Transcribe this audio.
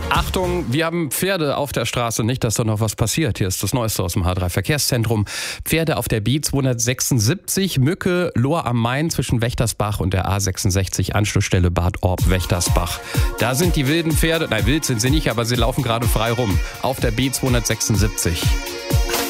Achtung, wir haben Pferde auf der Straße, nicht, dass da noch was passiert. Hier ist das Neueste aus dem H3 Verkehrszentrum. Pferde auf der B276, Mücke, Lohr am Main zwischen Wächtersbach und der A66, Anschlussstelle Bad Orb-Wächtersbach. Da sind die wilden Pferde, wild sind sie nicht, aber sie laufen gerade frei rum, auf der B276.